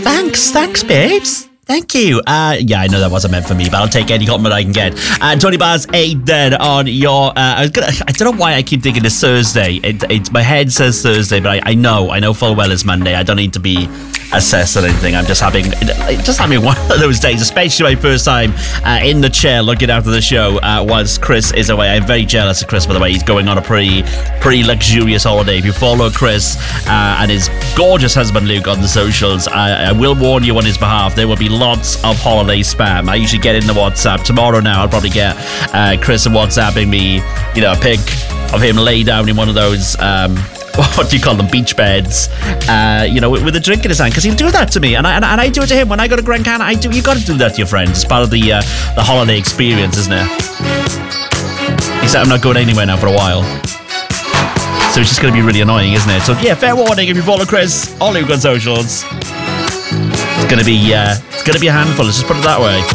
Thanks, babes. Thank you. Yeah, I know that wasn't meant for me, but I'll take any compliment I can get. Tony Bars 8 then on your... I don't know why I keep thinking it's Thursday. My head says Thursday, but I know full well it's Monday. I don't need to be assessed or anything. I'm just having one of those days, especially my first time in the chair looking after the show whilst Chris is away. I'm very jealous of Chris, by the way. He's going on a pretty luxurious holiday. If you follow Chris and his gorgeous husband Luke on the socials, I will warn you on his behalf, there will be lots of holiday spam. I usually get in the WhatsApp. Tomorrow now I'll probably get Chris WhatsApping me, a pic of him laid down in one of those what do you call them, beach beds, with a drink in his hand, because he'll do that to me, and I do it to him when I go to Gran Canaria. You got to do that to your friends. It's part of the holiday experience, isn't it? Except I'm not going anywhere now for a while, so it's just going to be really annoying, isn't it? So yeah, fair warning, if you follow Chris or Luke on socials, it's going to be a handful, let's just put it that way.